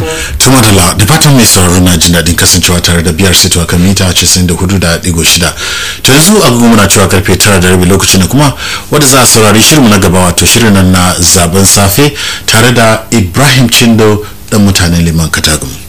Tumadala da fatan mai sauraro na jin daɗin kasancewa tare da biyar sito kan mita 94.6. To yanzu agogo muna cewa karfe 9:30 lokacin da kuma wanda za a saurari shirinmu na gaba wato shirin nan na zaben safe tare da Ibrahim Chindo dan mutanen Liman Katagum.